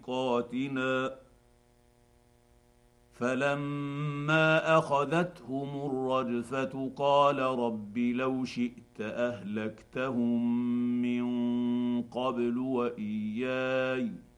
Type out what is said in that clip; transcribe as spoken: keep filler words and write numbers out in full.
ميقاتنا فلما اخذتهم الرجفه قال رب لو شئت اهلكتهم من قبل واياي